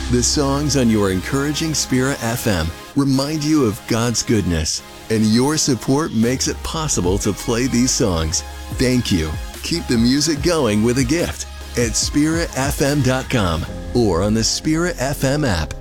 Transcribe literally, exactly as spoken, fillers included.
The songs on your encouraging Spirit F M remind you of God's goodness, and your support makes it possible to play these songs. Thank you. Keep the music going with a gift at spirit f m dot com or on the Spirit F M app.